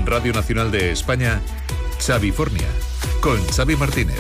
Radio Nacional de España, Xavifornia, con Xavi Martínez.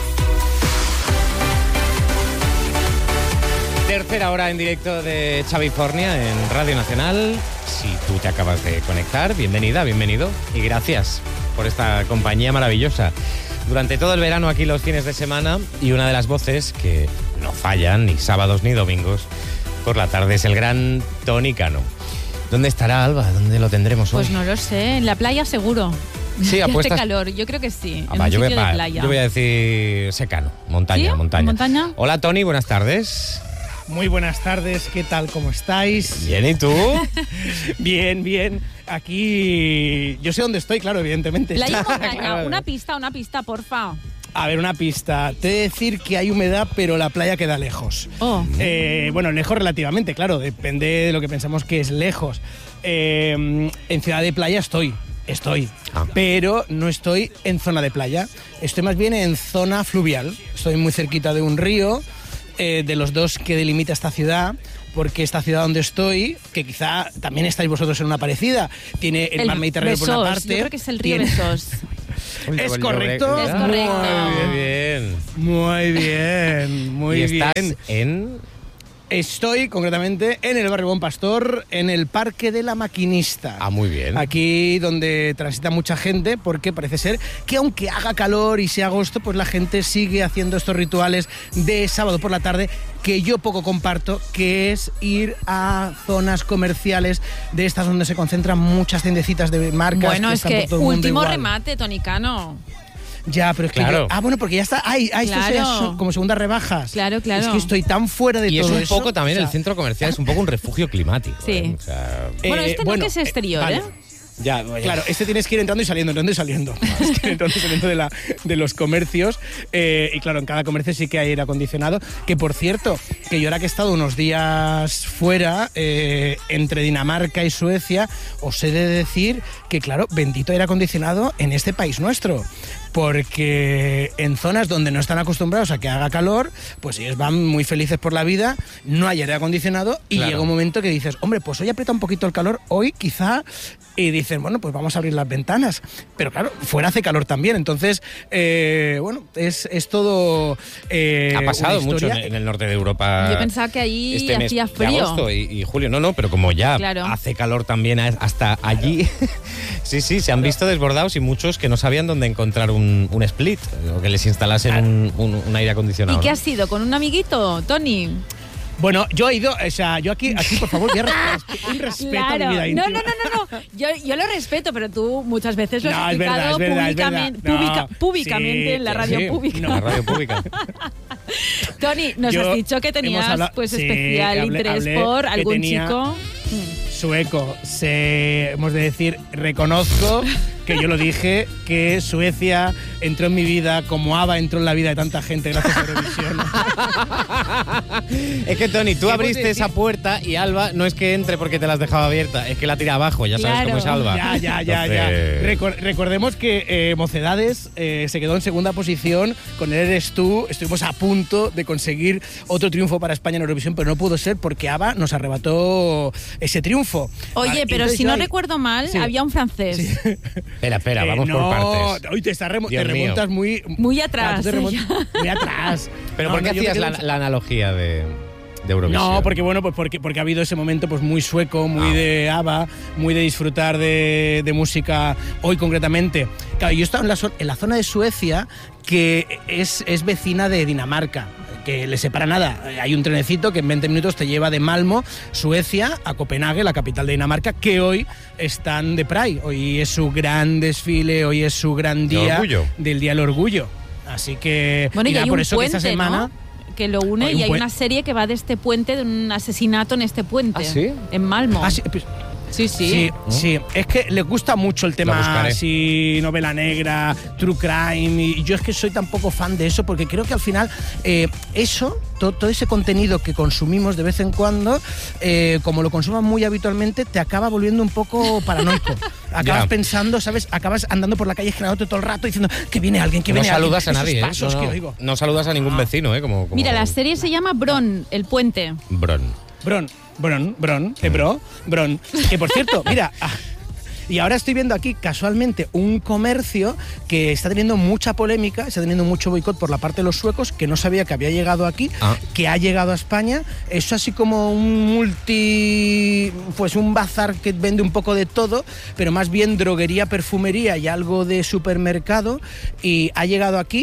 Tercera hora en directo de Xavifornia en Radio Nacional. Si tú te acabas de conectar, bienvenida, bienvenido y gracias por esta compañía maravillosa. Durante todo el verano aquí los fines de semana, y una de las voces que no fallan ni sábados ni domingos por la tarde es el gran Tony Cano. ¿Dónde estará Alba? ¿Dónde lo tendremos hoy? Pues no lo sé, en la playa seguro. Sí, apuestas. Hace calor, yo creo que sí, en Va, un yo sitio de playa. Yo voy a decir secano, montaña, ¿Sí? montaña. ¿Montaña? Hola Tony, buenas tardes. Muy buenas tardes, ¿qué tal? ¿Cómo estáis? Bien, ¿y tú? Bien, bien. Aquí yo sé dónde estoy, claro, evidentemente. Playa o montaña, Claro. una pista, porfa. A ver, una pista. Te he de decir que hay humedad, pero la playa queda lejos. Oh. Bueno, lejos relativamente, claro, depende de lo que pensamos que es lejos. En Ciudad de Playa estoy, pero no estoy en zona de playa. Estoy más bien en zona fluvial. Estoy muy cerquita de un río, de los dos que delimita esta ciudad, porque esta ciudad donde estoy, que quizá también estáis vosotros en una parecida, tiene el mar Mediterráneo Besós, por una parte. yo creo que es el río Besós. ¿Es correcto? Es correcto. Muy bien. Muy bien, muy ¿Y bien. estás en...? Estoy concretamente en el barrio Buen Pastor, en el Parque de la Maquinista. Ah, muy bien. Aquí donde transita mucha gente, porque parece ser que aunque haga calor y sea agosto, pues la gente sigue haciendo estos rituales de sábado por la tarde que yo poco comparto, que es ir a zonas comerciales de estas donde se concentran muchas tiendecitas de marcas. Bueno, es están por que todo el mundo último igual. remate, Tony Cano. Ya, pero es que Claro. bueno, porque ya está. Esto Claro. es como segundas rebajas. Claro. Es que estoy tan fuera de Y es todo un eso. poco también, o sea, el centro comercial es un poco un refugio climático. Sí. O sea, Bueno, este no, bueno, que es exterior, vale. ¿eh? ya, Claro, tienes que ir entrando y saliendo, entrando y saliendo. Tienes que ir entrando y saliendo de los comercios. Y claro, en cada comercio sí que hay aire acondicionado. Que por cierto, que yo ahora que he estado unos días fuera, entre Dinamarca y Suecia, os he de decir que, claro, bendito aire acondicionado en este país nuestro. Porque en zonas donde no están acostumbrados a que haga calor, pues ellos van muy felices por la vida, no hay aire acondicionado y Claro. llega un momento que dices, hombre, pues hoy aprieta un poquito el calor, hoy quizá, y dicen, bueno, pues vamos a abrir las ventanas. Pero claro, fuera hace calor también, entonces, bueno, es todo ha pasado una mucho historia. en el norte de Europa. Yo pensaba que ahí este mes hacía de frío. agosto y julio. No, pero como ya Claro. hace calor también hasta allí. Sí, se han visto desbordados y muchos que no sabían dónde encontrar un split o que les instalasen un aire acondicionado. ¿Y qué ¿no? has sido? ¿Con un amiguito, Tony? Bueno, yo he ido, o sea, yo aquí por favor, voy a un respeto a mi vida No. íntima. Yo lo respeto, pero tú muchas veces lo has No, es verdad, explicado es verdad, es públicamente, verdad. No, públicamente sí, en la sí, radio sí. pública. La radio pública. Tony, nos Yo- has dicho que hemos tenías hablado- pues sí, especial interés hablé por que algún tenía chico. Sueco, hemos de decir, reconozco que yo lo dije, que Suecia entró en mi vida como ABBA entró en la vida de tanta gente gracias a Eurovisión. Es que, Tony, tú ¿Qué abriste puedes decir? esa puerta y Alba no es que entre porque te la has dejado abierta, es que la tira abajo, ya sabes Claro. cómo es Alba. Ya. Entonces, Recordemos que Mocedades se quedó en segunda posición, con él eres tú, estuvimos a punto de conseguir otro triunfo para España en Eurovisión, pero no pudo ser porque ABBA nos arrebató ese triunfo. Oye, Vale, pero entonces si yo no ahí- recuerdo mal, Sí. había un francés. Espera, vamos por partes. Hoy te Dios remontas mío. Muy atrás, tú te muy atrás. Pero No, ¿por qué no, yo me hacías quedo- la analogía de Eurovisión? No, porque bueno, pues porque ha habido ese momento pues muy sueco, muy Ah. de ABBA, muy de disfrutar de música hoy concretamente. Claro, yo he estado en la zona de Suecia que es vecina de Dinamarca, que le separa nada. Hay un trenecito que en 20 minutos te lleva de Malmo, Suecia, a Copenhague, la capital de Dinamarca, que hoy están de Pride. Hoy es su gran desfile, hoy es su gran ¿De día orgullo? del Día del Orgullo. Así que Bueno, y nada, hay por un eso que puente, esta semana... ¿no? Que lo une Hay un y hay puen- una serie que va de este puente, de un asesinato en este puente. ¿Ah, sí? En Malmo. Ah, sí, pues, Sí. Sí, es que le gusta mucho el Lo tema buscaré. así, novela negra, true crime, y yo es que soy tan poco fan de eso porque creo que al final todo ese contenido que consumimos de vez en cuando, como lo consuman muy habitualmente, te acaba volviendo un poco paranoico. Acabas Ya. pensando, ¿sabes? Acabas andando por la calle generándote todo el rato diciendo que viene alguien, que No viene saludas a alguien. nadie, Esos pasos no, que oigo. no saludas a ningún vecino, como Mira, la serie se llama Bron, el puente. Bron. Bron. Que por cierto, mira, Y ahora estoy viendo aquí casualmente un comercio que está teniendo mucha polémica, está teniendo mucho boicot por la parte de los suecos, que no sabía que había llegado aquí, que ha llegado a España. Es así como un un bazar que vende un poco de todo, pero más bien droguería, perfumería y algo de supermercado, y ha llegado aquí,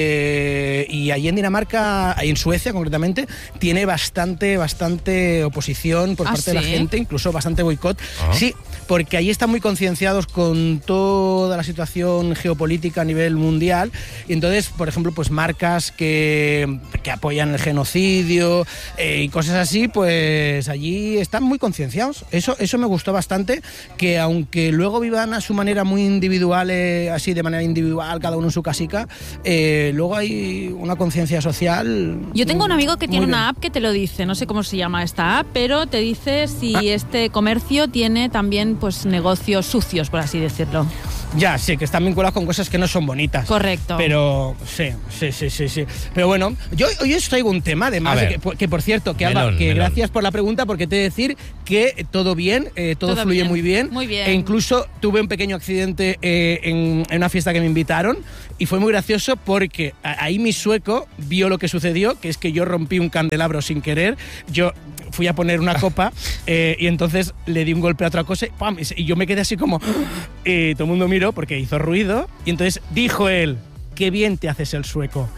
y allí en Dinamarca, en Suecia concretamente, tiene bastante oposición por parte de la gente, incluso bastante boicot. Sí, porque allí están muy concienciados con toda la situación geopolítica a nivel mundial, y entonces, por ejemplo, pues marcas que apoyan el genocidio y cosas así, pues allí están muy concienciados. Eso me gustó bastante, que aunque luego vivan a su manera muy individual, así de manera individual, cada uno en su casica, luego hay una conciencia social. Yo tengo un amigo que tiene una app que te lo dice, no sé cómo se llama esta app, pero te dice si este comercio tiene también pues negocios sucios, por así decirlo. Ya, sí, que están vinculados con cosas que no son bonitas. Correcto. Pero sí. Pero bueno, yo hoy os traigo un tema, además, que por cierto, que Alba, que gracias por la pregunta, porque te he de decir que todo bien, todo fluye bien. Muy bien. E incluso tuve un pequeño accidente en una fiesta que me invitaron, y fue muy gracioso porque ahí mi sueco vio lo que sucedió, que es que yo rompí un candelabro sin querer. Yo fui a poner una copa y entonces le di un golpe a otra cosa y yo me quedé así como... todo el mundo miró porque hizo ruido, y entonces dijo él: qué bien te haces el sueco.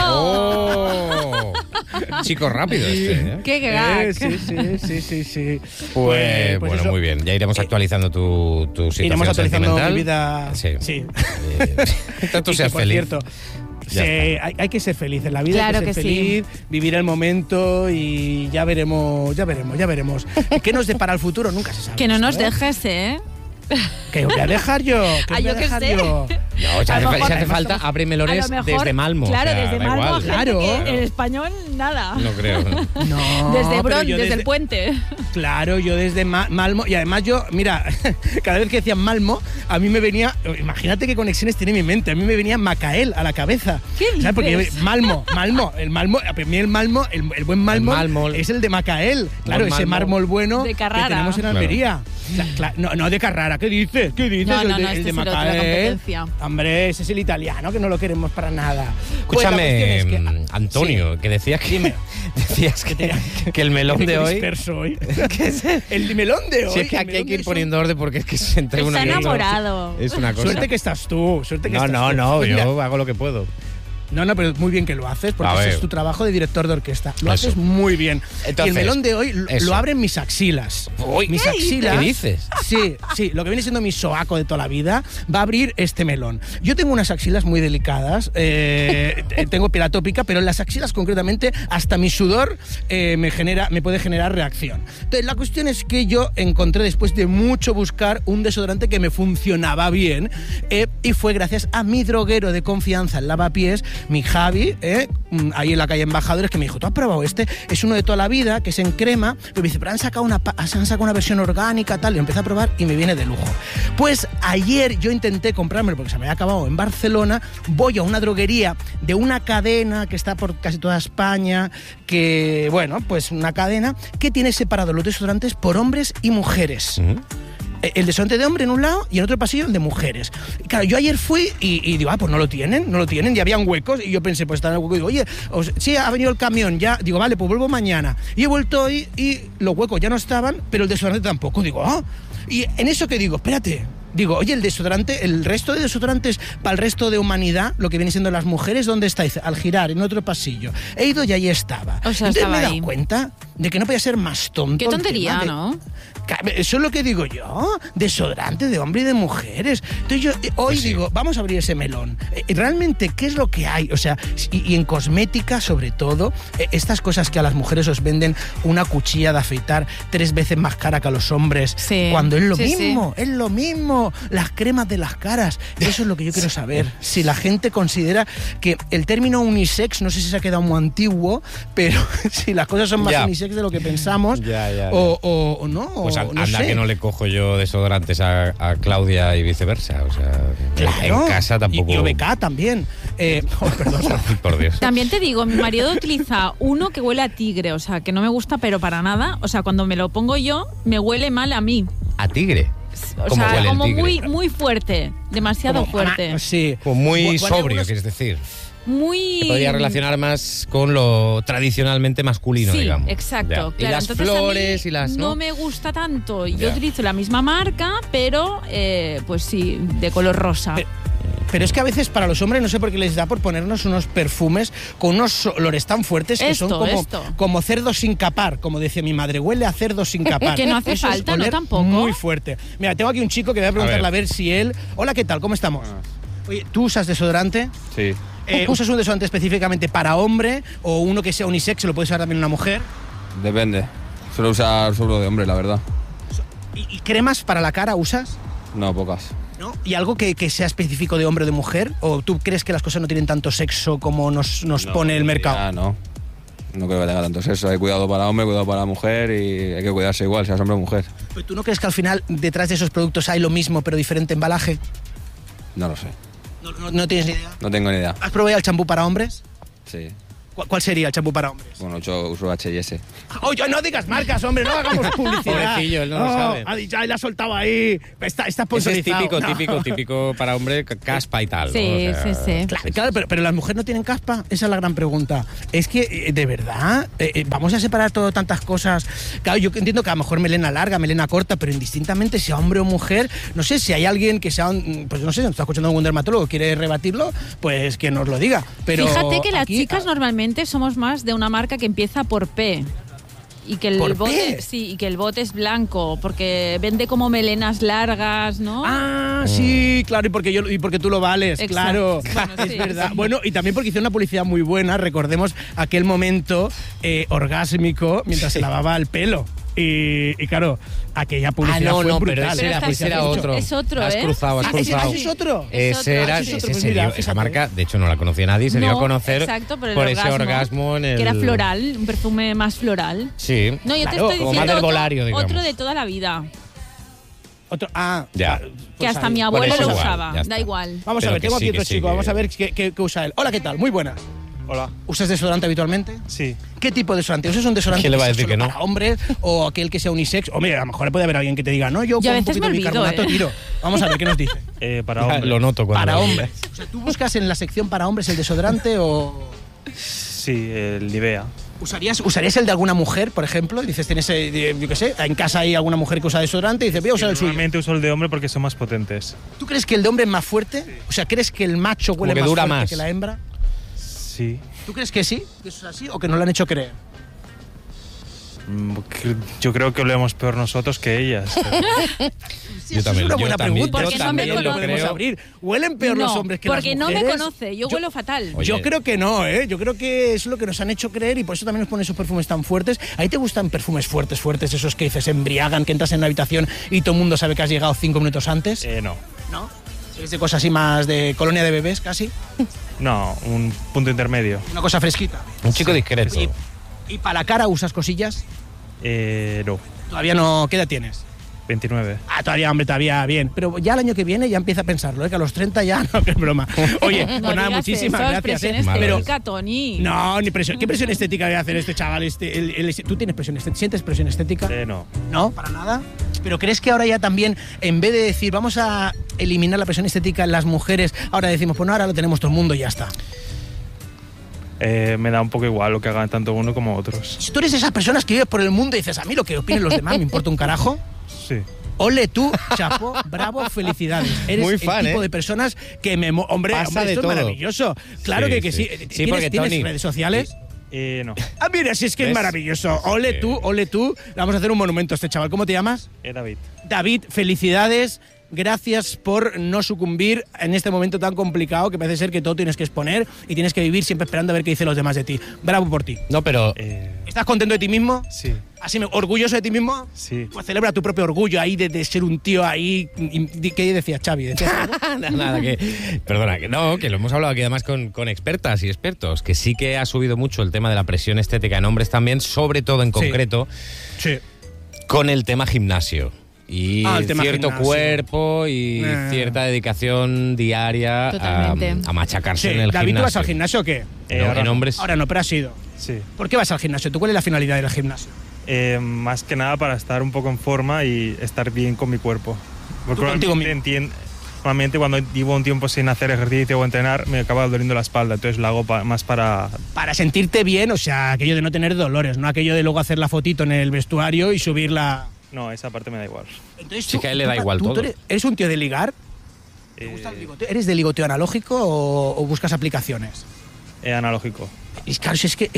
¡Oh! Chico rápido este, ¡Qué gag! Sí. Pues bueno, eso, muy bien. Ya iremos actualizando tu situación. Iremos actualizando sentimental. mi vida. Sí. Tanto seas feliz. Cierto, hay que ser feliz en la vida, claro hay que ser que feliz, vivir el momento, y ya veremos. ¿Qué nos depara el futuro? Nunca se sabe. Que no nos ¿eh? dejes, ¿eh? ¿Qué voy a dejar yo? Yo qué sé. No, si hace falta, abre melones desde Malmo. Claro, o sea, desde da Malmo. igual. Claro. En español, nada. No creo. No, Desde pero yo desde el puente. Claro, yo desde Malmo, y además yo, mira, cada vez que decían Malmo, a mí me venía, imagínate qué conexiones tiene mi mente, a mí me venía Macael a la cabeza. ¿Qué dices? ¿Sabes? Porque Malmo, para mí el buen mármol es el de Macael. Claro, ese mármol bueno que tenemos en Almería. Claro. No, de Carrara, ¿qué dices? No, el de Macael. Hombre, ese es el italiano, que no lo queremos para nada. Escúchame, pues Antonio, que decías que que el melón de hoy... El melón de hoy. Si es que aquí hay que ir poniendo orden, porque es que se entrega una... Está enamorado. Es una cosa. Suerte que estás tú. No, yo hago lo que puedo. No, pero muy bien que lo haces, porque ese es tu trabajo de director de orquesta. Lo haces muy bien. Entonces, y el melón de hoy lo abren mis axilas. Mis axilas. ¿Qué dices? Sí, lo que viene siendo mi sobaco de toda la vida va a abrir este melón. Yo tengo unas axilas muy delicadas, tengo piel atópica, pero en las axilas concretamente hasta mi sudor me puede generar reacción. Entonces la cuestión es que yo encontré, después de mucho buscar, un desodorante que me funcionaba bien, y fue gracias a mi droguero de confianza, el Lavapiés, mi Javi, ahí en la calle Embajadores, que me dijo: ¿tú has probado este? Es uno de toda la vida, que es en crema, pero me dice: pero han sacado una versión orgánica, tal, y empecé a probar y me viene de lujo. Pues ayer yo intenté comprármelo porque se me había acabado en Barcelona. Voy a una droguería de una cadena que está por casi toda España, que, bueno, pues una cadena que tiene separado los desodorantes por hombres y mujeres. El desodorante de hombre en un lado y en otro pasillo el de mujeres. Claro, yo ayer fui y digo: pues no lo tienen, y habían huecos, y yo pensé, pues está en el hueco, y digo: oye, sí, ha venido el camión, ya, digo, vale, pues vuelvo mañana. Y he vuelto hoy y los huecos ya no estaban, pero el desodorante tampoco. Digo, y en eso que digo, espérate. Digo, oye, el desodorante, el resto de desodorantes para el resto de humanidad, lo que viene siendo las mujeres, ¿dónde está? Dice: al girar, en otro pasillo. He ido y ahí estaba. O sea, entonces estaba me he dado ahí. cuenta de que no podía ser más tonto. Qué tontería, ¿no? Eso es lo que digo yo, desodorante de hombre y de mujeres. Entonces yo hoy digo, vamos a abrir ese melón. Realmente, ¿qué es lo que hay? O sea, y en cosmética, sobre todo, estas cosas que a las mujeres os venden una cuchilla de afeitar 3 veces más cara que a los hombres, cuando es lo mismo, es lo mismo. Las cremas de las caras. Eso es lo que yo quiero saber. Si la gente considera que el término unisex, no sé si se ha quedado muy antiguo, pero si las cosas son más unisex de lo que pensamos, o no. Pues no anda sé. que no le cojo yo desodorantes a Claudia y viceversa. O sea, claro. En casa tampoco. Y OBK también. Perdón. Por Dios. También te digo, mi marido utiliza uno que huele a tigre, o sea, que no me gusta, pero para nada. O sea, cuando me lo pongo yo, me huele mal a mí. ¿A tigre? O ¿Cómo sea, huele el como tigre? muy fuerte, demasiado fuerte. Sí. Como muy Bueno, sobrio, algunos- quieres decir. Muy... Se podría relacionar más con lo tradicionalmente masculino, Sí, digamos. exacto. Ya. Claro. Y las Entonces, flores a mí y las... no me gusta tanto. Yo Ya. utilizo la misma marca, pero pues sí, de color rosa. Pero es que a veces para los hombres no sé por qué les da por ponernos unos perfumes con unos olores tan fuertes que son como cerdos sin capar, como decía mi madre, huele a cerdo sin capar. Que no hace Eso es falta, ¿no? oler Tampoco. Muy fuerte. Mira, tengo aquí un chico que voy a preguntarle a ver. ver si él... Hola, ¿qué tal? ¿Cómo estamos? Oye, ¿tú usas desodorante? Sí, ¿Usas un desodorante específicamente para hombre o uno que sea unisex, lo puede usar también una mujer? depende. Suelo usar solo de hombre, la verdad. ¿Y cremas para la cara usas? No, pocas. ¿No? ¿Y algo que sea específico de hombre o de mujer? ¿O tú crees que las cosas no tienen tanto sexo como nos No, pone el mercado? ya no. No creo que tenga tanto sexo. Hay cuidado para hombre, cuidado para mujer y hay que cuidarse igual, seas hombre o mujer. ¿Pero tú no crees que al final detrás de esos productos hay lo mismo pero diferente embalaje? No lo sé. No tienes ni idea. No tengo ni idea. ¿Has probado el champú para hombres? Sí. ¿Cuál sería el champú para hombres? Bueno, yo uso H&S. Oye, no digas marcas, hombre, no hagamos publicidad. Pobrecillo, él no lo sabe. Ha dicho, le ha soltado ahí. Está Ese es sponsorizado. típico para hombre, caspa y tal, ¿no? Sí, O sea, sí. Claro, pero las mujeres no tienen caspa. Esa es la gran pregunta. Es que, de verdad, vamos a separar todo tantas cosas. Claro, yo entiendo que a lo mejor melena larga, melena corta, pero indistintamente sea hombre o mujer, no sé si hay alguien que sea, pues no sé, nos está escuchando algún dermatólogo, quiere rebatirlo, pues que nos lo diga. Pero Fíjate que las aquí, chicas normalmente somos más de una marca que empieza por P. Y que el ¿Por bote, P? sí, y que el bote es blanco, porque vende como melenas largas, ¿no? Ah, sí, claro, y porque tú lo vales, Exacto. claro. Bueno, es sí, verdad. sí. Bueno, y también porque hizo una publicidad muy buena, recordemos aquel momento orgásmico mientras se lavaba el pelo. Y claro, aquella publicidad fue brutal. pero ese Pero era está otro. es otro, Has ¿eh? cruzado, has Ah, cruzado. ¿ese es otro? Ese era, ese es ese otro. se Mira, dio- fíjate. esa marca, de hecho no la conocía nadie, se dio a conocer exacto, por ese orgasmo en el... Que era floral, un perfume más floral. Sí. No, yo te Claro, estoy como diciendo más del otro, volario, digamos. otro de toda la vida. Otro, Ya. pues Que hasta ahí. mi Bueno, abuelo es lo igual, usaba. ya está. Da igual. Vamos a Pero ver, que tengo sí, aquí que otro sí, chico, que- vamos a ver qué usa él. Hola, ¿qué tal? Muy buena. Hola, ¿Usas desodorante habitualmente? sí. ¿Qué tipo de desodorante? ¿Usas un desodorante ¿Quién le va a que sea decir solo que no? para hombres o aquel que sea unisex? Hombre, a lo mejor puede haber alguien que te diga, no, yo Yo a con un veces poquito me de olvido, bicarbonato tiro. Vamos a ver qué nos dice. Para hombres. Lo noto cuando Para lo hombres. O sea, ¿tú buscas en la sección para hombres el desodorante o Sí, el Nivea. usarías el de alguna mujer, por ejemplo? Y dices, tienes, yo qué sé, en casa hay alguna mujer que usa desodorante y dices, voy a usar el suyo. Normalmente uso el de hombre porque son más potentes. ¿Tú crees que el de hombre es más fuerte? O sea, ¿crees que el macho huele que más dura fuerte más. que la hembra? Sí. ¿Tú crees que sí? ¿Que eso es así o que nos lo han hecho creer? Yo creo que olemos peor nosotros que ellas. Sí, Yo eso también, es una yo buena también, pregunta. Porque eso no me también lo conoce. podemos abrir. ¿Huelen peor los hombres que las porque mujeres? no me conoce, yo huelo fatal. Oye. Yo creo que no, ¿eh? Yo creo que es lo que nos han hecho creer y por eso también nos ponen esos perfumes tan fuertes. ¿A ti te gustan perfumes fuertes, esos que dices embriagan, que entras en una habitación y todo el mundo sabe que has llegado 5 minutos antes? No. ¿No? ¿Es de cosas así más de colonia de bebés, casi? No, un punto intermedio. Una cosa fresquita. Un chico discreto. ¿Y para la cara usas cosillas? No. Todavía no. ¿Qué edad tienes? 29. Ah, todavía, hombre, todavía bien. Pero ya el año que viene ya empieza a pensarlo, ¿eh? Que a los 30 ya no, que es broma. Oye, pues No nada, digas muchísimas eso, es gracias. presión Pero- estética, Tony. No, ni presión. ¿Qué presión estética debe hacer este chaval? ¿Tú tienes presión estética? ¿Sientes presión estética? No. No, para nada. ¿Pero crees que ahora ya también, en vez de decir vamos a eliminar la presión estética en las mujeres, ahora decimos, pues no, ahora lo tenemos todo el mundo y ya está? Me da un poco igual lo que hagan tanto uno como otros. Si tú eres de esas personas que vives por el mundo y dices, a mí lo que opinen los demás me importa un carajo, Sí. ole tú, chapo, bravo, felicidades. Eres Muy el fan, tipo ¿eh? de personas que me... Hombre, Pasa de esto todo. es maravilloso. Claro Sí, que sí. sí. Sí, porque, ¿Tienes Tony, redes sociales? No. Ah, mira, si es que es ¿Ves? maravilloso. Ole tú. Le vamos a hacer un monumento a este chaval. ¿Cómo te llamas? David. David, felicidades. Gracias por no sucumbir en este momento tan complicado que parece ser que todo tienes que exponer y tienes que vivir siempre esperando a ver qué dicen los demás de ti. Bravo por ti. No, pero ¿Estás contento de ti mismo? Sí. ¿Así orgulloso de ti mismo? Sí. Pues celebra tu propio orgullo ahí de ser un tío ahí. ¿Qué decías, Xavi? ¿Decías algo? nada, perdona, que no, que lo hemos hablado aquí además con expertas y expertos, que sí que ha subido mucho el tema de la presión estética en hombres también, sobre todo en concreto Sí. con el tema gimnasio. Y El tema cierto gimnasio. cuerpo y cierta dedicación diaria a Totalmente. machacarse Sí. en el David, gimnasio. ¿tú vas al gimnasio o qué? No, ahora en no. hombres. Ahora no, pero has ido. Sí. ¿Por qué vas al gimnasio? ¿Tú cuál es la finalidad del gimnasio? Más que nada para estar un poco en forma y estar bien con mi cuerpo. Porque contigo normalmente cuando llevo un tiempo sin hacer ejercicio o entrenar, me acaba doliendo la espalda, entonces lo hago más para... Para sentirte bien, o sea, aquello de no tener dolores, no aquello de luego hacer la fotito en el vestuario y subirla... No, esa parte me da igual. Entonces, Sí, que a él le da igual todo. ¿Eres un tío de ligar? ¿Te gusta el ligoteo? ¿Eres de ligoteo analógico o buscas aplicaciones? Analógico. Y claro,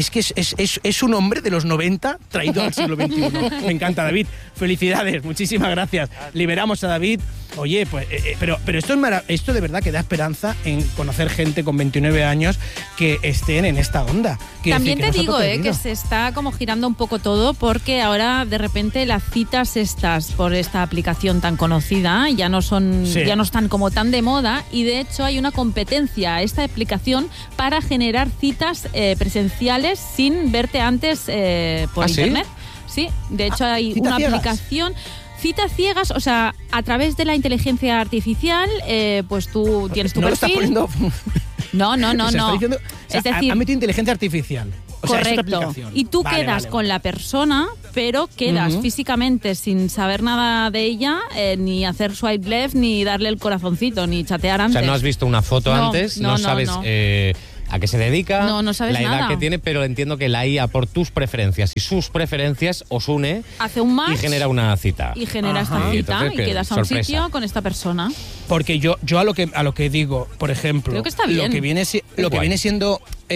es un hombre de los 90 traído al siglo XXI. Me encanta, David. Felicidades, muchísimas gracias. Liberamos a David. Oye, pues, pero esto de verdad que da esperanza en conocer gente con 29 años que estén en esta onda. También te digo que se está como girando un poco todo, porque ahora de repente las citas estas por esta aplicación tan conocida ya no están como tan de moda, y de hecho hay una competencia a esta aplicación para generar citas presenciales sin verte antes por internet. ¿Sí? De hecho hay una aplicación... Citas ciegas, o sea, a través de la inteligencia artificial, pues tú tienes tu perfil. No. Es decir, han metido inteligencia artificial. O sea, correcto. Es otra aplicación. Y tú quedas con la persona, pero quedas físicamente sin saber nada de ella, ni hacer swipe left, ni darle el corazoncito, ni chatear antes. O sea, no has visto una foto antes, no sabes... a qué se dedica, no sabes la edad nada. que tiene, pero entiendo que la IA, por tus preferencias y sus preferencias, os une, hace un match y genera una cita. Y genera esta cita, entonces, y quedas a un sitio con esta persona. Porque yo a lo que digo, por ejemplo, creo que está bien. lo que viene siendo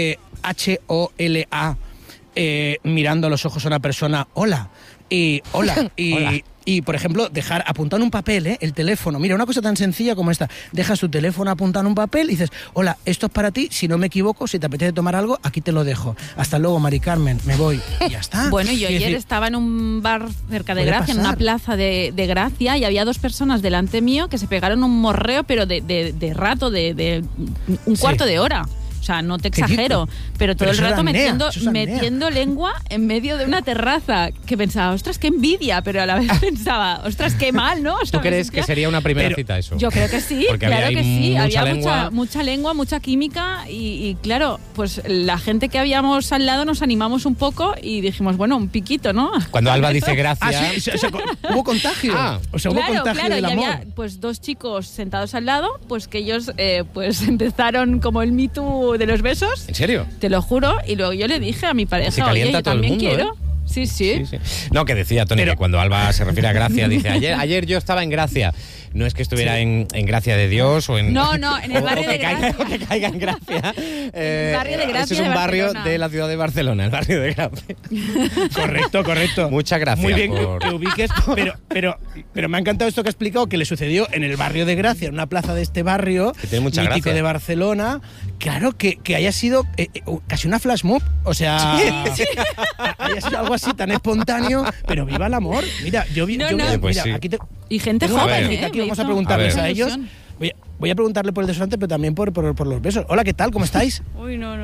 HOLA, mirando a los ojos a una persona, hola, y hola, y por ejemplo, dejar apuntar en un papel, el teléfono. Mira, una cosa tan sencilla como esta. Dejas tu teléfono apuntado en un papel y dices, hola, esto es para ti, si no me equivoco, si te apetece tomar algo, aquí te lo dejo. Hasta luego, Mari Carmen, me voy. Y ya está. Bueno, yo ayer estaba en un bar cerca de Gracia, en una plaza de Gracia, y había dos personas delante mío que se pegaron un morreo, pero de rato, de un cuarto de hora. O sea, no te exagero, pero todo el rato metiendo lengua en medio de una terraza, que pensaba, ostras, qué envidia, pero a la vez pensaba, ostras, qué mal, ¿no? ¿Tú crees que sería una primera cita eso? Yo creo que sí, porque claro que sí. Había mucha lengua, mucha química, y claro, pues la gente que habíamos al lado nos animamos un poco y dijimos, bueno, un piquito, ¿no? Cuando Alba dice gracias... Sí, hubo contagio. Hubo contagio del amor. Y había pues dos chicos sentados al lado, pues que ellos pues empezaron como el Me Too de los besos. ¿En serio? Te lo juro. Y luego yo le dije a mi pareja, oye, yo también quiero. Sí. No, que decía Tony, que cuando Alba se refiere a Gracia, dice, ayer yo estaba en Gracia. No es que estuviera en Gracia de Dios o en... No, en el barrio de Gracia. O que caiga en Gracia. El barrio de Gracia. Ese es un barrio de la ciudad de Barcelona, el barrio de Gracia. Correcto. Muchas gracias. Muy bien que ubiques, pero me ha encantado esto que ha explicado, que le sucedió en el barrio de Gracia, en una plaza de este barrio, que tiene mucha mítico gracia. de Barcelona. Claro, que haya sido casi una flash mob, o sea, haya sido algo así tan espontáneo, pero viva el amor. Mira, aquí te... Y gente joven, aquí vamos a preguntarles a ellos. Voy a preguntarle por el desodorante, pero también por los besos. Hola, ¿qué tal? ¿Cómo estáis? Uy, no.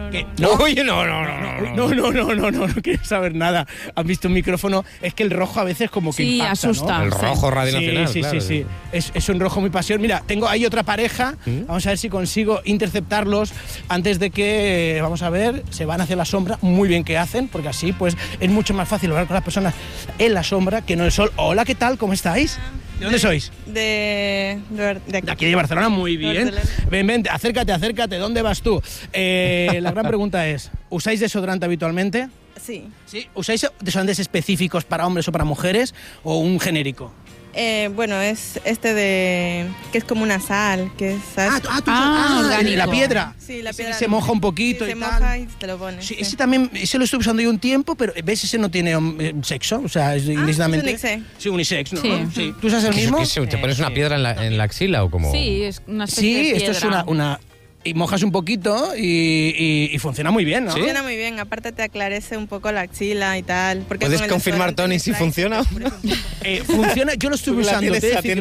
No quiero saber nada. ¿Han visto un micrófono? Es que el rojo a veces como que impacta, asusta. ¿no? El rojo Radio Nacional, Sí. Es un rojo muy pasión. Mira, tengo ahí otra pareja. Vamos a ver si consigo interceptarlos antes de que, vamos a ver, se van hacia la sombra. Muy bien que hacen, porque así pues es mucho más fácil hablar con las personas en la sombra que no en el sol. Hola, ¿qué tal? ¿Cómo estáis? ¿De dónde sois? De aquí de Barcelona, muy bien. Ven, acércate. ¿Dónde vas tú? La gran pregunta es, ¿usáis desodorante habitualmente? Sí. ¿Usáis desodorantes específicos para hombres o para mujeres o un genérico? Bueno, es que es como una sal, que es la piedra. Sí, la piedra. Se moja un poquito y tal. Se moja y te lo pones. Sí, ese lo estuve usando yo un tiempo, pero ves, ese no tiene sexo, o sea, es indistintamente. Es unisex. Sí, unisex, ¿no? Sí. ¿Tú usas el mismo? ¿Te pones una piedra en la axila o como? Sí, es una especie de piedra. Esto es una y mojas un poquito y funciona muy bien, ¿no? ¿Sí? Funciona muy bien, aparte te aclarece un poco la axila y tal. Porque ¿Puedes confirmar, Tony, si funciona? Funciona, yo lo estuve usando.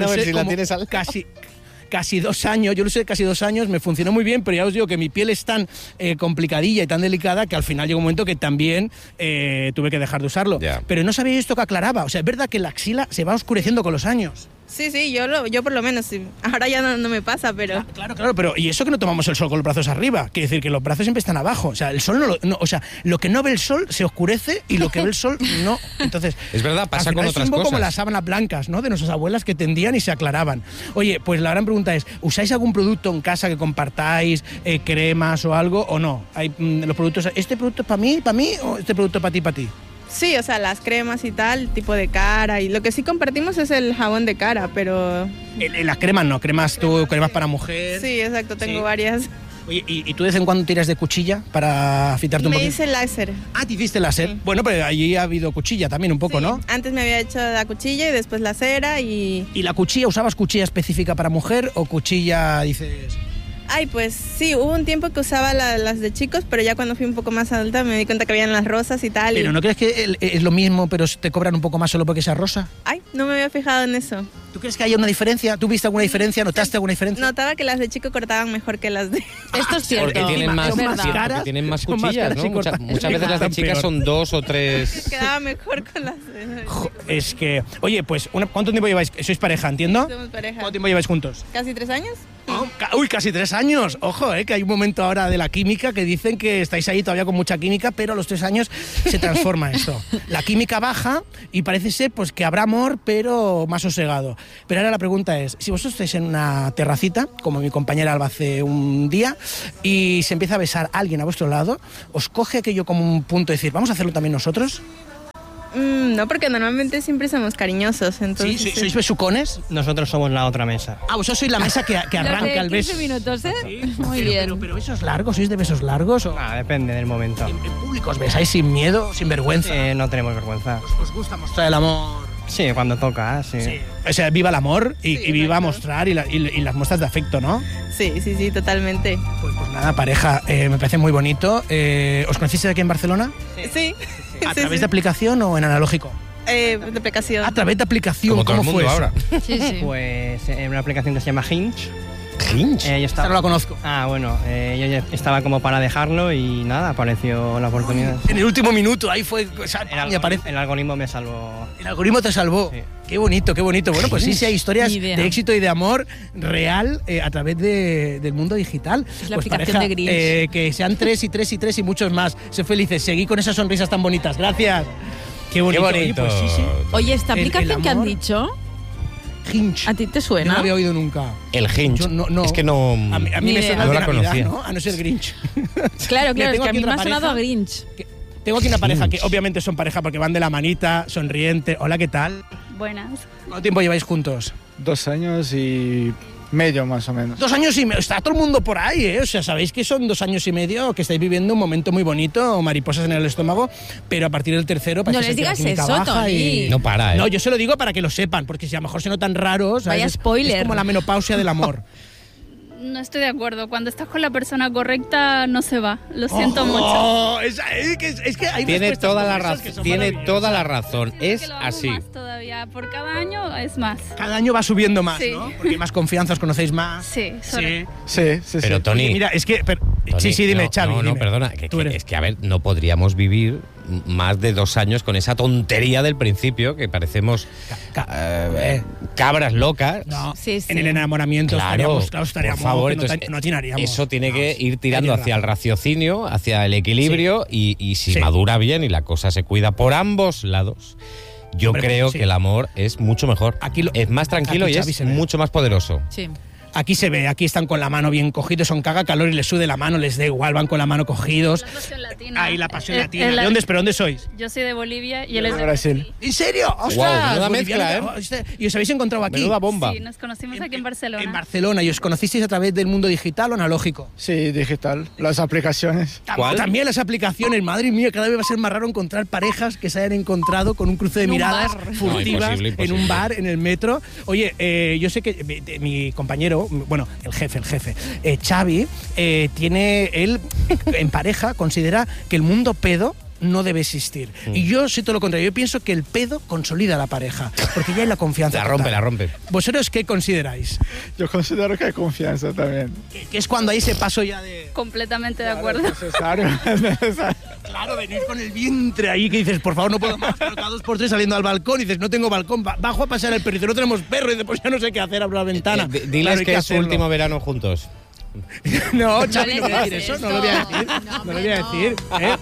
Casi 2 años, yo lo usé casi 2 años, me funcionó muy bien, pero ya os digo que mi piel es tan complicadilla y tan delicada que al final llegó un momento que también tuve que dejar de usarlo. Yeah. Pero no sabía esto que aclaraba, o sea, es verdad que la axila se va oscureciendo con los años. Sí, yo por lo menos, sí. Ahora ya no me pasa, pero... Claro, pero ¿y eso que no tomamos el sol con los brazos arriba? Quiere decir que los brazos siempre están abajo. O sea, el sol o sea, lo que no ve el sol se oscurece y lo que ve el sol no. Entonces, es verdad, pasa con otras cosas. Es un poco cosas. como las sábanas blancas, ¿no? De nuestras abuelas que tendían y se aclaraban. Oye, pues la gran pregunta es, ¿usáis algún producto en casa que compartáis, cremas o algo, o no? Hay los productos, ¿este producto es para mí, o este producto es para ti? Sí, o sea, las cremas y tal, tipo de cara. Y lo que sí compartimos es el jabón de cara, pero... Las cremas no, cremas para mujer. Sí, exacto, tengo varias. Oye, ¿y tú de vez en cuando tiras de cuchilla para afeitarte un poquito? Me hice láser. Ah, ¿te hiciste láser? Sí. Bueno, pero allí ha habido cuchilla también un poco, sí, ¿no? Antes me había hecho la cuchilla y después la cera y... ¿Y la cuchilla, usabas cuchilla específica para mujer o cuchilla, dices...? Ay, pues sí, hubo un tiempo que usaba las de chicos, pero ya cuando fui un poco más adulta me di cuenta que habían las rosas y tal. ¿Pero no crees que es lo mismo, pero te cobran un poco más solo porque sea rosa? Ay, no me había fijado en eso. ¿Tú crees que hay una diferencia? ¿Tú viste alguna diferencia? ¿Notaste alguna diferencia? Notaba que las de chico cortaban mejor que las de... Esto es cierto. Porque tienen más cuchillas, ¿no? Muchas veces las de chicas son 2 o 3... Quedaba mejor con las de... Es que... Oye, pues, ¿cuánto tiempo lleváis? ¿Sois pareja, entiendo? Somos pareja. ¿Cuánto tiempo lleváis juntos? ¿Casi 3 años? Uy, casi 3 años. Ojo, que hay un momento ahora de la química que dicen que estáis ahí todavía con mucha química, pero a los 3 años se transforma esto. La química baja y parece ser pues que habrá amor, pero más sosegado. Pero ahora la pregunta es, si vosotros estáis en una terracita, como mi compañera Alba hace un día, y se empieza a besar a alguien a vuestro lado, ¿os coge aquello como un punto de decir, vamos a hacerlo también nosotros? No, porque normalmente siempre somos cariñosos, entonces... ¿Sí? ¿Sois besucones? Nosotros somos la otra mesa. Ah, vosotros sois la mesa que arranca el beso. 15 minutos, ¿eh? Sí. Muy bien. Pero besos largos, ¿sois de besos largos? O... depende del momento. ¿En público os besáis sin miedo, sin vergüenza? No tenemos vergüenza. ¿Os gusta mostrar el amor? Sí, cuando toca, sí. O sea, viva el amor y viva exacto. mostrar y las muestras de afecto, ¿no? Sí, totalmente. Pues nada, pareja, me parece muy bonito. ¿Os conocisteis aquí en Barcelona? Sí. ¿A través de aplicación o en analógico? De aplicación. A través de aplicación, como todo el ¿cómo mundo fue eso? ahora. Sí. Pues en una aplicación que se llama Hinge. ¿Hinge? Esta no la conozco. Bueno, yo ya estaba como para dejarlo y nada, apareció la oportunidad. En el último minuto, ahí fue... El algoritmo me salvó. El algoritmo te salvó. Sí. Qué bonito, qué bonito. Bueno, pues sí hay historias de éxito y de amor real a través del mundo digital. Es la pues aplicación pareja, de Grinch. que sean 3 y 3 y 3 y muchos más. Sé felices, seguí con esas sonrisas tan bonitas. Gracias. Qué bonito. Qué bonito. Oye, pues sí. Oye, ¿esta aplicación el que han amor. dicho? Hinge. ¿A ti te Yo suena? no había oído nunca. El Hinge. Yo no. Es que no... A mí me idea. suena No de la Navidad, conocía. ¿no? A no ser Grinch. Claro, Mira, es tengo que a aquí mí me otra ha sonado a pareja Grinch. Tengo aquí una pareja que obviamente son pareja porque van de la manita, sonriente. Hola, ¿qué tal? Buenas. ¿Cuánto tiempo lleváis juntos? 2 años y medio más o menos. 2 años y medio. Está todo el mundo por ahí, ¿eh? O sea, sabéis que son 2 años y medio, que estáis viviendo un momento muy bonito, mariposas en el estómago, pero a partir del tercero... No les digas eso, Tony. No para, ¿eh? No, yo se lo digo para que lo sepan, porque si a lo mejor se notan raros... Vaya spoiler. Es como la menopausia del amor. No estoy de acuerdo. Cuando estás con la persona correcta no se va. Lo siento mucho. Es que hay Tiene toda la razón. razón. Tiene toda la razón. Es que lo hago así. más todavía. Por cada año es más. Cada año va subiendo más, Sí. ¿no? Porque hay más confianza, os conocéis más. Sí, Sí. Sí. Pero Tony... Oye, mira, es que... Tony, sí, dime, Xavi. No, dime. perdona. Tú eres. Es que, a ver, no podríamos vivir más de 2 años con esa tontería del principio, que parecemos cabras locas. No, Sí. en el enamoramiento estaríamos, por favor, que no, entonces, no atinaríamos. eso tiene que ir tirando tienes hacia el razón. raciocinio, hacia el equilibrio, y si Sí. madura bien y la cosa se cuida por ambos lados, yo Hombre, creo sí. que el amor es mucho mejor. Es más tranquilo aquí y Xavi es se ve. mucho más poderoso. Sí. Aquí se ve, aquí están con la mano bien cogidos, son caga calor y les sude la mano, les da igual, van con la mano cogidos. La pasión latina. Ahí la pasión Eh, latina. eh, la- ¿De dónde, pero dónde sois? Yo soy de Bolivia y él es de Brasil. ¿En serio? ¡Ostras! Guau, menuda Boliviano, mezcla, ¿Y os habéis encontrado aquí? Menuda bomba. Sí, nos conocimos aquí en Barcelona. En Barcelona. ¿Y os conocisteis a través del mundo digital o analógico? Sí, digital. Las aplicaciones. ¿Cuál? También las aplicaciones. Madre mía, cada vez va a ser más raro encontrar parejas que se hayan encontrado con un cruce de En un miradas bar. furtivas No, imposible. en un bar, en el metro. Oye, yo sé que mi compañero, bueno, el jefe, Xavi, él en pareja considera que el mundo pedo no debe existir. Y yo soy todo lo contrario. Yo pienso que el pedo consolida a la pareja, porque ya hay la confianza. La rompe, total. la rompe. ¿Vosotros qué consideráis? Yo considero que hay confianza también. Que es cuando hay ese paso ya de... Completamente de acuerdo. Es necesario. Es necesario. Claro, venir con el vientre ahí que dices, por favor, no puedo más. Pero cada 2 por 3 saliendo al balcón y dices, no tengo balcón, bajo a pasar el perro. Y dices, no tenemos perro. Y dices, pues ya no sé qué hacer, abro la ventana. Diles Claro, que es su último verano juntos. No, Xavi, no voy a decir eso, no lo voy a decir. No lo voy a decir.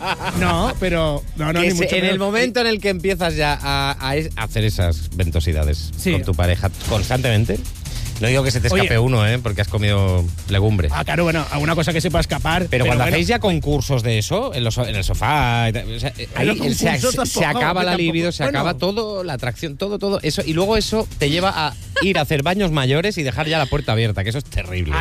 No, pero... No, ni mucho en menos. el momento en el que empiezas ya a hacer esas ventosidades con tu pareja constantemente... No digo que se te escape uno, porque has comido legumbre. Ah, claro, bueno, alguna cosa que sepa escapar. Pero cuando hacéis ya concursos de eso, en el sofá, o sea, ahí se acaba la libido, se acaba todo, la atracción, todo eso. Y luego eso te lleva a ir a hacer baños mayores y dejar ya la puerta abierta, que eso es terrible.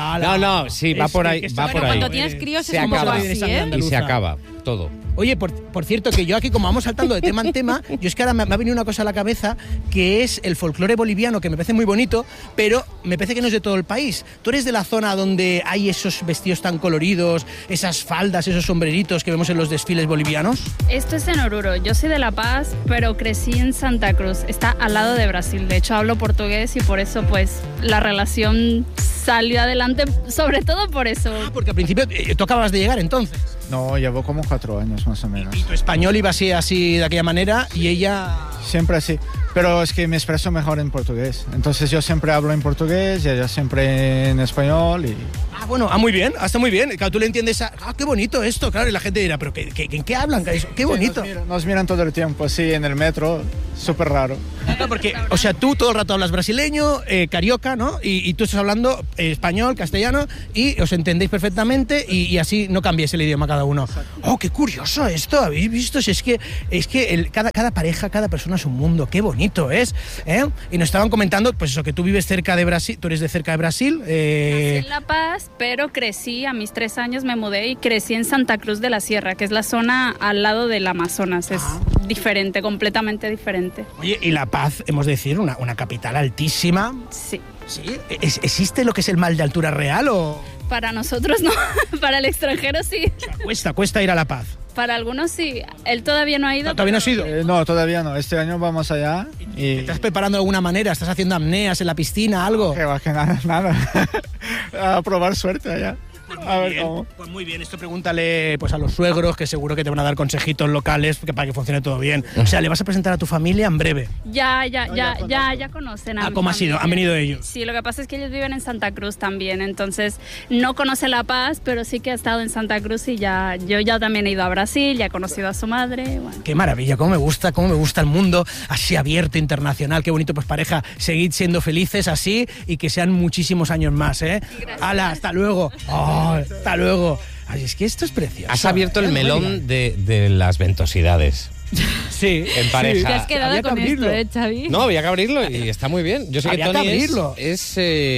No, sí, va por ahí. Cuando tienes críos es un poco así, y se acaba todo. Oye, por cierto, que yo aquí, como vamos saltando de tema en tema, yo es que ahora me ha venido una cosa a la cabeza, que es el folclore boliviano, que me parece muy bonito, pero me parece que no es de todo el país. Tú eres de la zona donde hay esos vestidos tan coloridos, esas faldas, esos sombreritos que vemos en los desfiles bolivianos. Esto es en Oruro. Yo soy de La Paz, pero crecí en Santa Cruz. Está al lado de Brasil. De hecho, hablo portugués y por eso, pues, la relación salió adelante, sobre todo por eso. Ah, porque al principio tú acabas de llegar entonces. No, llevo como 4 años más o menos. Y tu español iba así de aquella manera y ella... Siempre así. Pero es que me expreso mejor en portugués. Entonces yo siempre hablo en portugués y ella siempre en español y... Ah, bueno, muy bien, está muy bien. Claro, tú le entiendes qué bonito esto, claro, y la gente dirá, pero ¿en qué hablan? Qué bonito. Sí, nos miran todo el tiempo, sí, en el metro, súper raro. Claro, porque, o sea, tú todo el rato hablas brasileño, carioca, ¿no? Y tú estás hablando español, castellano, y os entendéis perfectamente y así no cambiéis el idioma cada uno. Oh, qué curioso esto, ¿habéis visto? Si es que cada pareja, cada persona es un mundo, qué bonito es, ¿eh? Y nos estaban comentando, pues eso, que tú vives cerca de Brasil, tú eres de cerca de Brasil. Nací en La Paz, pero crecí, a mis 3 años me mudé y crecí en Santa Cruz de la Sierra, que es la zona al lado del Amazonas. Es diferente, completamente diferente. Oye, y La Paz, hemos de decir, una capital altísima. Sí. ¿Sí? ¿Existe lo que es el mal de altura real o...? Para nosotros no, para el extranjero sí. O sea, cuesta ir a La Paz. Para algunos sí. Él todavía no ha ido. ¿Todavía no has ido? No, todavía no. Este año vamos allá y... ¿Te estás preparando de alguna manera? ¿Estás haciendo apneas en la piscina, algo? Que nada. A probar suerte allá. A ver cómo. Pues muy bien, esto pregúntale pues a los suegros, que seguro que te van a dar consejitos locales para que funcione todo bien. O sea, ¿le vas a presentar a tu familia en breve? Ya conocen a mi ¿cómo ha sido? ¿Han venido ellos? Sí, lo que pasa es que ellos viven en Santa Cruz también, entonces no conoce La Paz, pero sí que ha estado en Santa Cruz y yo ya también he ido a Brasil, ya he conocido a su madre. Bueno. Qué maravilla, cómo me gusta el mundo así abierto, internacional, qué bonito, pues pareja, seguid siendo felices así y que sean muchísimos años más, ¿eh? ¡Hala, hasta luego! Oh, hasta luego. Ay, es que esto es precioso. Has abierto el melón de las ventosidades. Sí. En pareja. Te has quedado con esto, Xavi. No, había que abrirlo y está muy bien. Yo sé que Tony es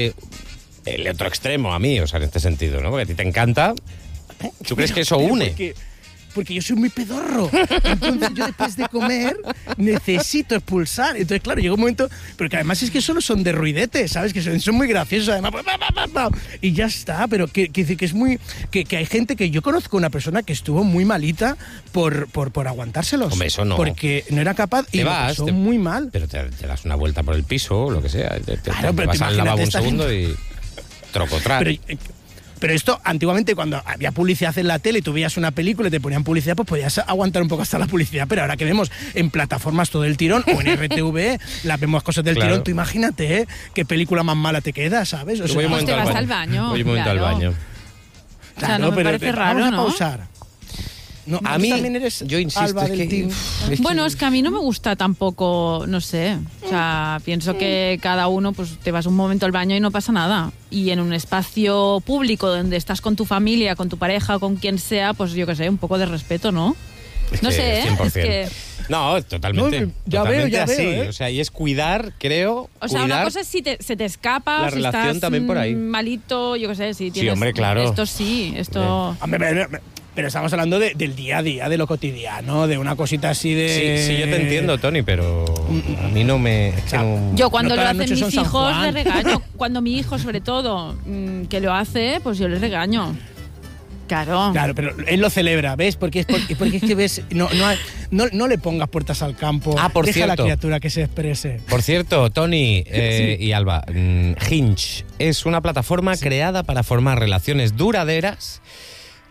el otro extremo a mí, o sea, en este sentido, ¿no? Porque a ti te encanta. ¿Tú crees que eso une? Porque yo soy muy pedorro. Entonces yo después de comer necesito expulsar. Entonces, claro, llega un momento... Pero que además es que solo son de ruidete, ¿sabes? Que son muy graciosos, además. Y ya está, pero que es muy... Que hay gente que... Yo conozco una persona que estuvo muy malita por aguantárselos. Hombre, eso no. Porque no era capaz y lo pasó muy mal. Pero te das una vuelta por el piso o lo que sea. Claro, pero vas al lavabo un segundo y... Trocotrar. Pero esto, antiguamente, cuando había publicidad en la tele y tú veías una película y te ponían publicidad, pues podías aguantar un poco hasta la publicidad. Pero ahora que vemos en plataformas todo el tirón, o en RTV, las vemos cosas del tirón, tú imagínate, qué película más mala te queda, ¿sabes? O sea, te vas al baño. Voy un momento al baño. O sea, no me parece raro, vamos a ¿no? pausar. No, a mí, también eres yo insisto, Alba del team. Bueno, es que a mí no me gusta tampoco, no sé. O sea, pienso que cada uno, pues te vas un momento al baño y no pasa nada. Y en un espacio público donde estás con tu familia, con tu pareja, con quien sea, pues yo qué sé, un poco de respeto, ¿no? No sé, 100%. es que... No, totalmente. No, ya veo, así. O sea, y es cuidar, creo. O sea, una cosa es si se te escapa, la si relación estás también por ahí. Malito, yo qué sé, si tienes... Sí, hombre, claro. Esto sí, esto... Pero estamos hablando del día a día, de lo cotidiano, de una cosita así de... Sí, yo te entiendo, Tony, pero a mí no me... Es que no... Yo cuando no lo hacen noche mis hijos le regaño. Cuando mi hijo, sobre todo, que lo hace, pues yo le regaño. Claro. Claro, pero él lo celebra, ¿ves? Porque es que ves, no le pongas puertas al campo. Por deja cierto, a la criatura que se exprese. Por cierto, Tony y Alba, Hinge es una plataforma creada para formar relaciones duraderas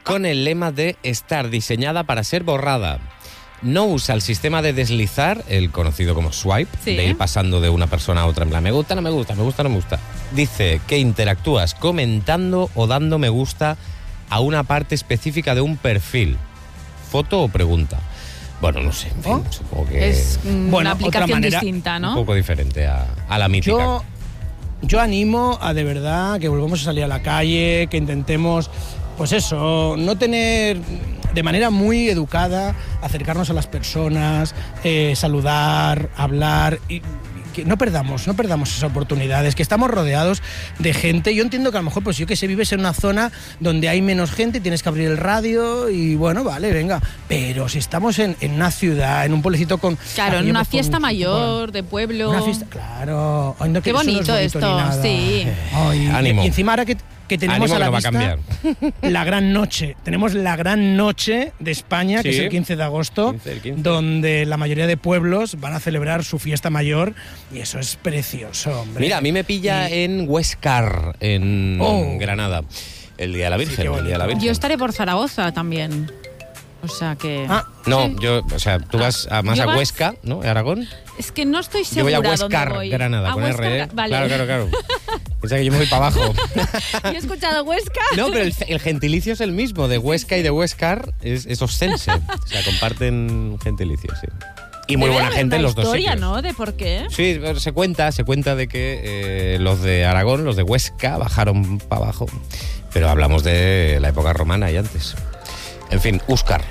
con el lema de estar diseñada para ser borrada. No usa el sistema de deslizar, el conocido como swipe, de ir pasando de una persona a otra en plan, me gusta, no me gusta, me gusta, no me gusta. Dice que interactúas comentando o dando me gusta a una parte específica de un perfil. ¿Foto o pregunta? Bueno, no sé, en fin, supongo que es una aplicación distinta, ¿no? Un poco diferente a la mítica. Yo animo a de verdad que volvamos a salir a la calle, que intentemos, pues eso, no tener de manera muy educada, acercarnos a las personas, saludar, hablar y que no perdamos esas oportunidades, que estamos rodeados de gente. Yo entiendo que a lo mejor, pues yo que sé, vives en una zona donde hay menos gente, tienes que abrir el radio y bueno, vale, venga. Pero si estamos en una ciudad, en un pueblecito con... Claro, en una fiesta mayor de pueblo. Una fiesta, claro. Ay, no, qué bonito esto, sí. Ay, ánimo. Y encima ahora que tenemos ánimo, a la que vista no va a cambiar. la gran noche. Tenemos la gran noche de España, que es el 15 de agosto, el 15. donde la mayoría de pueblos van a celebrar su fiesta mayor y eso es precioso, hombre. Mira, a mí me pilla en Huescar, en Granada, el Día de la Virgen, el Día de la Virgen. Yo estaré por Zaragoza también. O sea que... No, tú vas más a Huesca, ¿no? ¿Aragón? Es que no estoy segura. Yo voy a Huescar, dónde voy. Granada, con Huescar, R, ¿eh? vale. Claro. Piensa que yo me voy para abajo. Yo he escuchado Huesca. No, pero el gentilicio es el mismo, de Huesca y de Huescar es ostense. O sea, comparten gentilicio, sí. Y muy buena gente en los dos sitios. ¿No? ¿De por qué? Sí, se cuenta de que los de Aragón, los de Huesca, bajaron para abajo. Pero hablamos de la época romana y antes. En fin, Huescar.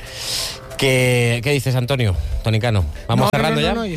¿Qué dices, Antonio? Tonicano. ¿Vamos cerrando ya? No, yo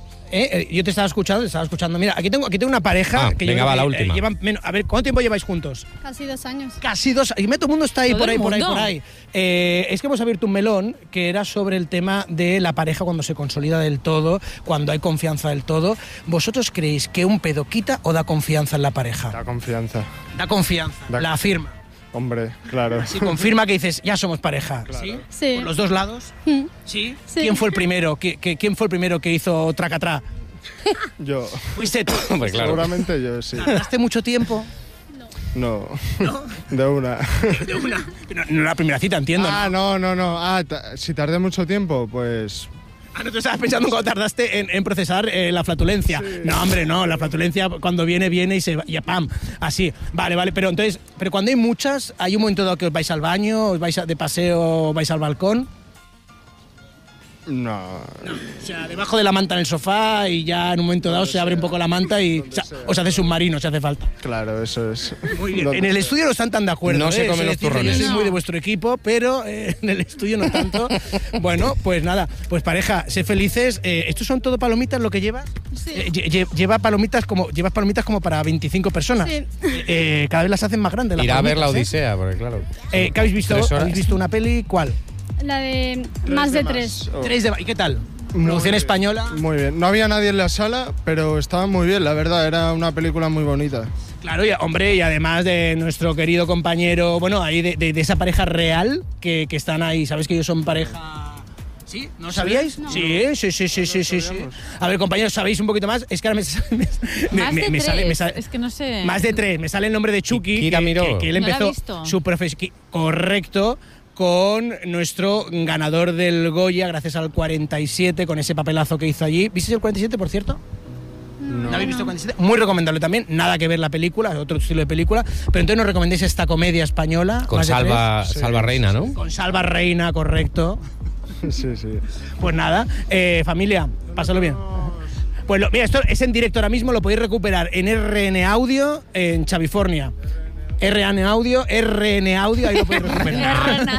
te estaba escuchando. Mira, aquí tengo una pareja que venga, va la última. A ver, ¿cuánto tiempo lleváis juntos? Casi 2 años. Casi 2 años. Y todo el mundo está ahí, ¿Todo por ahí, el por ahí, mundo? por ahí. Es que hemos abierto un melón que era sobre el tema de la pareja cuando se consolida del todo, cuando hay confianza del todo. ¿Vosotros creéis que un pedo quita o da confianza en la pareja? Da confianza. Da confianza, la afirma. Hombre, claro. Si confirma que dices, ya somos pareja. Claro. ¿Sí? Sí. ¿Con los dos lados? ¿Sí? Sí. ¿Quién fue el primero? ¿Quién fue el primero que hizo tracatrá? Yo. ¿Fuiste tú? Hombre, claro. Seguramente yo, sí. ¿Tardaste mucho tiempo? No. De una. De una. No la primera cita, entiendo. No. Si tardé mucho tiempo, pues... No te estabas pensando cuando tardaste en procesar la flatulencia. Sí. No, hombre, no. La flatulencia cuando viene y se va. Y ¡pam! Así. Vale. Pero cuando hay muchas, hay un momento dado que os vais al baño, os vais de paseo, vais al balcón. No. O sea, debajo de la manta en el sofá y ya en un momento dado se abre un poco la manta y os hace submarino si hace falta. Claro, eso es. Muy bien. En el estudio no están tan de acuerdo. No se comen los turrones. Yo soy muy de vuestro equipo, pero en el estudio no tanto. Bueno, pues nada. Pues pareja, sé felices. ¿Estos son todo palomitas lo que llevas? Sí. Llevas palomitas como para 25 personas. Sí. Cada vez las hacen más grandes. Irá a ver la Odisea, porque claro. ¿Qué habéis visto? ¿Habéis visto una peli? ¿Cuál? La de Más de 3. ¿Y qué tal? ¿Producción española? Muy bien. No había nadie en la sala, pero estaba muy bien, la verdad. Era una película muy bonita. Claro, y además de nuestro querido compañero, bueno, ahí de esa pareja real que están ahí. ¿Sabes que ellos son pareja...? ¿Sí? ¿No sabíais? No. Sí. A ver, compañeros, ¿sabéis un poquito más? Es que ahora me sale... Es que no sé... Más de 3. Me sale el nombre de Chucky, que él empezó su profesión... Correcto. Con nuestro ganador del Goya, gracias al 47, con ese papelazo que hizo allí. ¿Visteis el 47, por cierto? No habéis visto el 47. Muy recomendable también. Nada que ver la película, otro estilo de película. Pero entonces nos recomendéis esta comedia española. Con Salva Reina, ¿no? Con Salva Reina, correcto. Sí. Pues nada, familia, pásalo bien. Pues mira, esto es en directo ahora mismo, lo podéis recuperar en RN Audio, en Chavifornia. RN Audio, ahí lo podéis recuperar.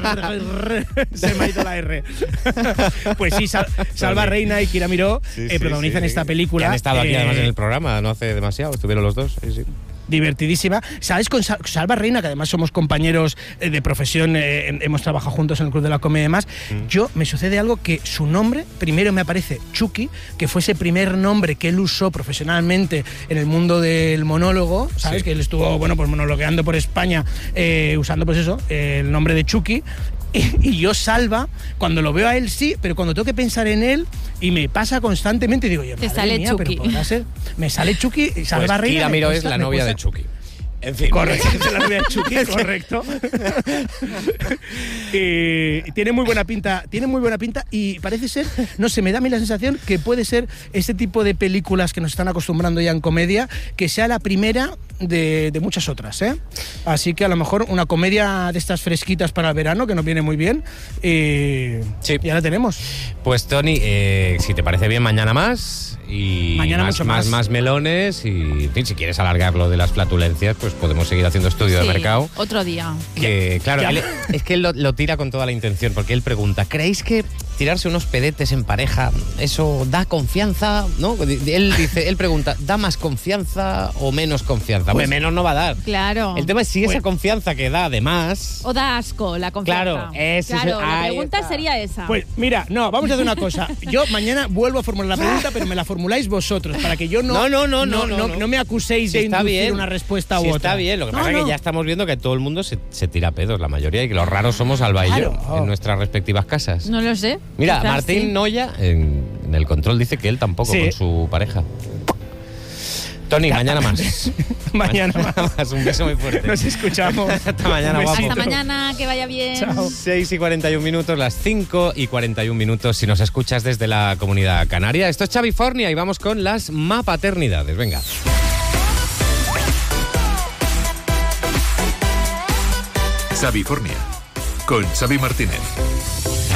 Se me ha ido la R. Pues sí, Salva Reina y Kira Miró protagonizan esta película. Que han estado aquí además en el programa, no hace demasiado, estuvieron los dos. Sí. Divertidísima. ¿Sabes? Con Salva Reina, que además somos compañeros de profesión, hemos trabajado juntos en el Club de la Comedia y demás, yo me sucede algo que su nombre, primero me aparece Chucky, que fue ese primer nombre que él usó profesionalmente en el mundo del monólogo, ¿sabes? Sí. Que él estuvo, pues monologueando por España usando, pues eso, el nombre de Chucky. Y yo Salva, cuando lo veo a él sí, pero cuando tengo que pensar en él y me pasa constantemente, digo yo, te sale mía, Chucky. Pero me sale Chucky y Salva Reina. Kira Miró es la novia de Chucky. En fin. Correcto, se la rubia de Chucky, correcto. Y tiene muy buena pinta y parece ser, no sé, me da a mí la sensación que puede ser este tipo de películas que nos están acostumbrando ya en comedia, que sea la primera de muchas otras, ¿eh? Así que a lo mejor una comedia de estas fresquitas para el verano, que nos viene muy bien, sí. Ya la tenemos. Pues Tony, si te parece bien, mañana más y mañana más melones y, en fin, si quieres alargar lo de las flatulencias, pues podemos seguir haciendo estudio de mercado. Otro día. Que, claro, es que él lo tira con toda la intención, porque él pregunta, ¿creéis que tirarse unos pedetes en pareja, eso da confianza? ¿No? Él pregunta, ¿da más confianza o menos confianza? Pues menos no va a dar. Claro. El tema es si esa confianza que da, además... O da asco la confianza. Claro, la pregunta sería esa. Pues mira, no, vamos a hacer una cosa. Yo mañana vuelvo a formular la pregunta, pero me la formuláis vosotros, para que yo no me acuséis de inducir una respuesta u otra. Está bien, lo que pasa es que ya estamos viendo que todo el mundo se tira pedos, la mayoría, y que los raros somos Alba y yo, en nuestras respectivas casas. No lo sé. Mira, quizás Martín sí. Noya en el control dice que él tampoco con su pareja. Tony, mañana más. Mañana más. Un beso muy fuerte. Nos escuchamos. Hasta mañana, guapo. Hasta mañana, que vaya bien. Chao. 6:41, las 5:41 si nos escuchas desde la Comunidad Canaria. Esto es Xavifornia y vamos con las mapaternidades. Venga. Xavifornia con Xavi Martínez.